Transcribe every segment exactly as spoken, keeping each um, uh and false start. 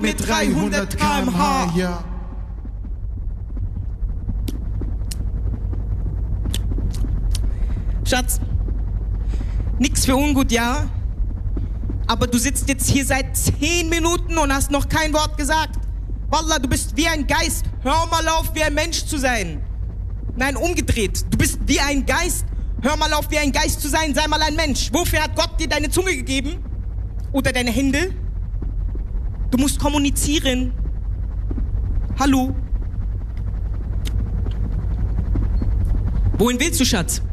mit dreihundert Kilometer pro Stunde, ja. Schatz, nix für ungut, ja? Aber du sitzt jetzt hier seit zehn Minuten und hast noch kein Wort gesagt. Wallah, du bist wie ein Geist. Hör mal auf, wie ein Mensch zu sein. Nein, umgedreht. Du bist wie ein Geist. Hör mal auf, wie ein Geist zu sein. Sei mal ein Mensch. Wofür hat Gott dir deine Zunge gegeben? Oder deine Hände? Du musst kommunizieren. Hallo? Wohin willst du, Schatz?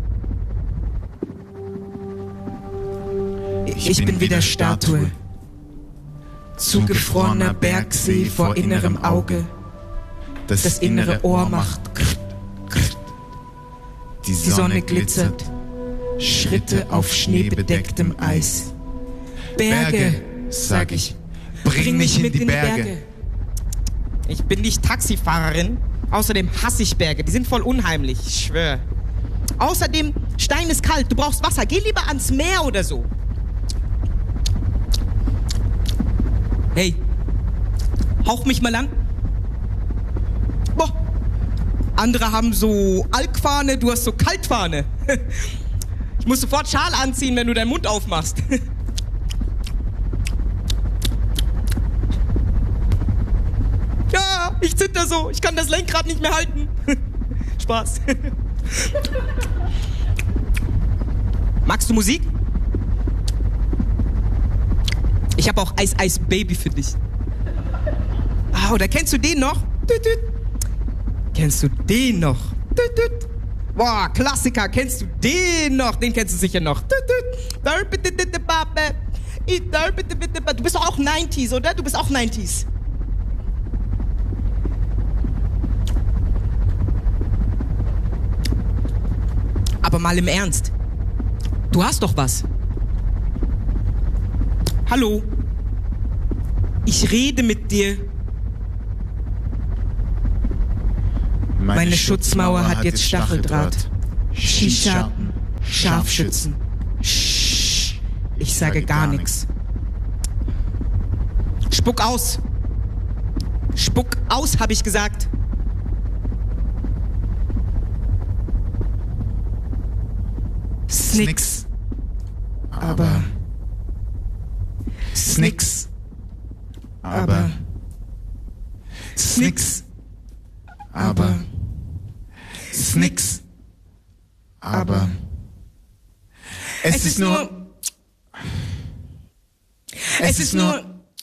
Ich, ich bin wie der Statue, zugefrorener Bergsee vor innerem Auge. Das, das innere Ohr macht krrt, krrt. Die Sonne, Die Sonne glitzert, Schritte auf schneebedecktem Eis. Berge, sag ich, bring mich mit in die Berge. Ich bin nicht Taxifahrerin, außerdem hasse ich Berge, die sind voll unheimlich, ich schwör. Außerdem, Stein ist kalt, du brauchst Wasser, geh lieber ans Meer oder so. Hey, hauch mich mal an. Boah. Andere haben so Alkfahne, du hast so Kaltfahne. Ich muss sofort Schal anziehen, wenn du deinen Mund aufmachst. Ja, ich zitter so, ich kann das Lenkrad nicht mehr halten. Spaß. Magst du Musik? Ich habe auch Ice Ice Baby für dich. Ah, oder kennst du den noch? Düt, düt. Kennst du den noch? Düt, düt. Boah, Klassiker, kennst du den noch? Den kennst du sicher noch. Düt, düt. Du bist doch auch neunziger, oder? Du bist auch neunziger. Aber mal im Ernst. Du hast doch was. Hallo? Ich rede mit dir. Meine, Meine Schutzmauer hat jetzt Stacheldraht. Schießscharten, Scharfschützen. Sch, ich sage gar nichts. Spuck aus. Spuck aus, habe ich gesagt. Snix. Aber... Snix. Aber... Snix. Aber... Snix. Aber... Es, es ist nur... Es ist nur...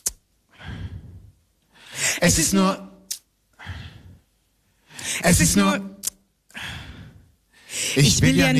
Es ist nur... Es ist nur... Ich will ja nicht...